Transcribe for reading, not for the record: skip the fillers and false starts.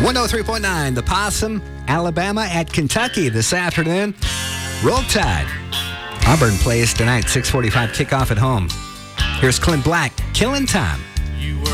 103.9, the Possum, Alabama at Kentucky this afternoon. Roll Tide. Auburn plays tonight, 6:45 kickoff at home. Here's Clint Black, Killing Time.